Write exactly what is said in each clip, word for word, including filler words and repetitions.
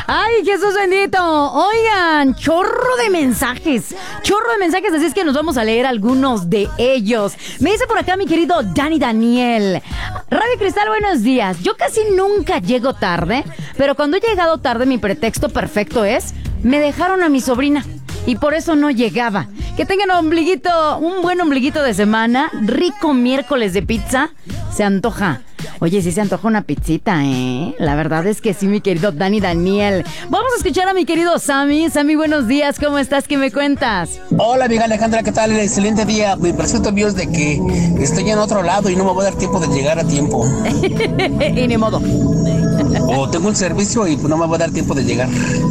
Ay, Jesús bendito. Oigan, chorro de mensajes. Chorro de mensajes, así es que nos vamos a leer algunos de ellos. Me dice por acá mi querido Dani Daniel. Radio Cristal, buenos días. Yo casi nunca llego tarde, pero cuando he llegado tarde mi pretexto perfecto es: me dejaron a mi sobrina y por eso no llegaba. Que tengan ombliguito, un buen ombliguito de semana. Rico miércoles de pizza. Se antoja. Oye, sí se antoja una pizzita, ¿eh? La verdad es que sí, mi querido Dani Daniel. Vamos a escuchar a mi querido Sammy. Sammy, buenos días. ¿Cómo estás? ¿Qué me cuentas? Hola, amiga Alejandra. ¿Qué tal? Excelente día. Mi presento mío es de que estoy en otro lado y no me voy a dar tiempo de llegar a tiempo. Y ni modo. O tengo un servicio y no me voy a dar tiempo de llegar.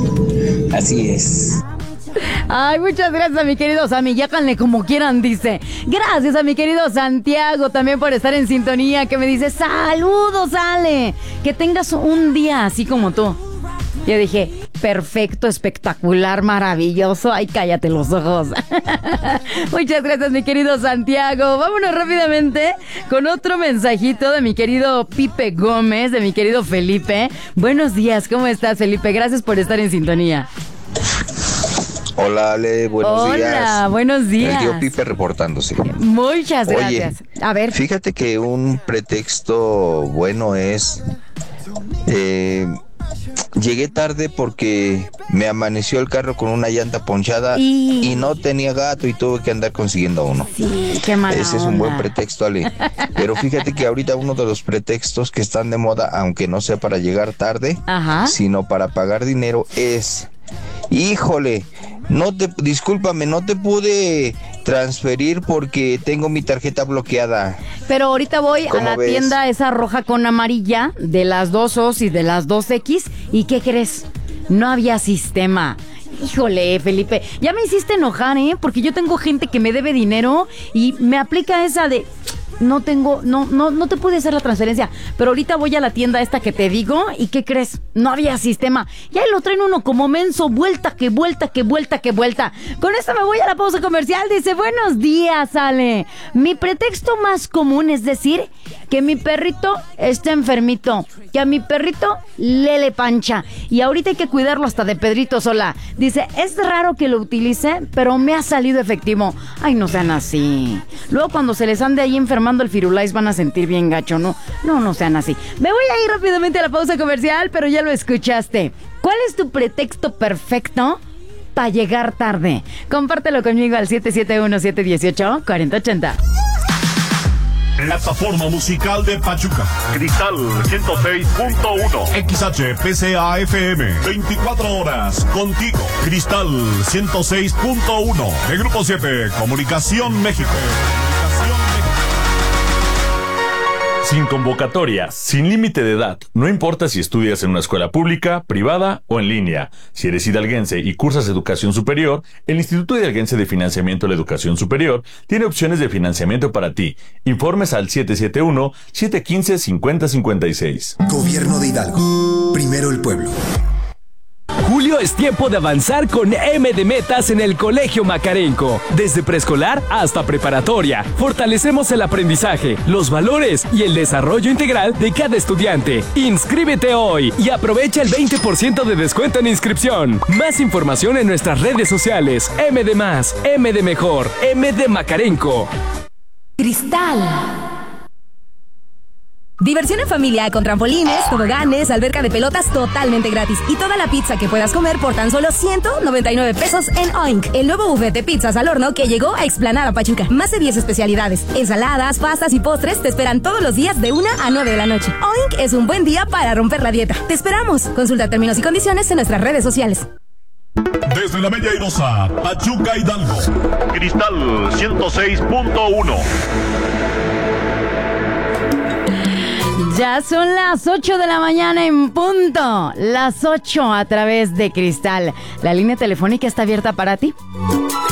Así es. Ay, muchas gracias a mi querido Sammy. Llácanle como quieran, dice. Gracias a mi querido Santiago también por estar en sintonía, que me dice: saludos, Ale. Que tengas un día así como tú. Yo dije: perfecto, espectacular, maravilloso. Ay, cállate los ojos. Muchas gracias, mi querido Santiago. Vámonos rápidamente con otro mensajito de mi querido Pipe Gómez, de mi querido Felipe. Buenos días, ¿cómo estás, Felipe? Gracias por estar en sintonía. Hola, Ale, buenos Hola, días. Hola, buenos días. El tío Pipe reportándose. Muchas gracias. Oye, a ver. Fíjate que un pretexto bueno es... Eh, llegué tarde porque me amaneció el carro con una llanta ponchada y, y no tenía gato y tuve que andar consiguiendo uno. Sí, qué mala Ese es un onda. buen pretexto, Ale. Pero fíjate que ahorita uno de los pretextos que están de moda, aunque no sea para llegar tarde, Ajá. sino para pagar dinero, es... Híjole, no te, discúlpame, no te pude transferir porque tengo mi tarjeta bloqueada. Pero ahorita voy a la ves? tienda esa roja con amarilla de las dos O's y de las dos X. ¿Y qué crees? No había sistema. Híjole, Felipe, ya me hiciste enojar, ¿eh? Porque yo tengo gente que me debe dinero y me aplica esa de... No tengo, no, no, no te pude hacer la transferencia, pero ahorita voy a la tienda esta que te digo, ¿y qué crees? No había sistema. Y ahí lo traen uno como menso, vuelta, que vuelta, que vuelta, que vuelta. Con esto me voy a la pausa comercial. Dice: buenos días, Ale. Mi pretexto más común es decir que mi perrito está enfermito, que a mi perrito le le pancha, y ahorita hay que cuidarlo hasta de Pedrito Sola. Dice: es raro que lo utilice, pero me ha salido efectivo. Ay, no sean así. Luego cuando se les ande ahí enfermando el Firulais van a sentir bien gacho, ¿no? No, no sean así. Me voy a ir rápidamente a la pausa comercial, pero ya lo escuchaste. ¿Cuál es tu pretexto perfecto para llegar tarde? Compártelo conmigo al siete siete uno, siete uno ocho, cuatro cero ocho cero. Plataforma musical de Pachuca. Cristal ciento seis punto uno. X H P C A F M. veinticuatro horas contigo. Cristal ciento seis punto uno. De Grupo siete. Comunicación México. Sin convocatoria, sin límite de edad, no importa si estudias en una escuela pública, privada o en línea. Si eres hidalguense y cursas educación superior, el Instituto Hidalguense de Financiamiento de la Educación Superior tiene opciones de financiamiento para ti. Informes al siete siete uno, siete uno cinco, cinco cero cinco seis. Gobierno de Hidalgo. Primero el pueblo. Julio es tiempo de avanzar con M de Metas en el Colegio Macarenco. Desde preescolar hasta preparatoria, fortalecemos el aprendizaje, los valores y el desarrollo integral de cada estudiante. Inscríbete hoy y aprovecha el veinte por ciento de descuento en inscripción. Más información en nuestras redes sociales. M de Más, M de Mejor, M de Macarenco. Cristal. Diversión en familia con trampolines, toboganes, alberca de pelotas totalmente gratis y toda la pizza que puedas comer por tan solo ciento noventa y nueve pesos en Oink, el nuevo buffet de pizzas al horno que llegó a Explanada Pachuca. Más de diez especialidades, ensaladas, pastas y postres te esperan todos los días de una a nueve de la noche. Oink es un buen día para romper la dieta. Te esperamos. Consulta términos y condiciones en nuestras redes sociales. Desde la Bella Airosa, Pachuca, Hidalgo. Cristal ciento seis punto uno. Ya son las ocho de la mañana en punto. Las ocho a través de Cristal. La línea telefónica está abierta para ti.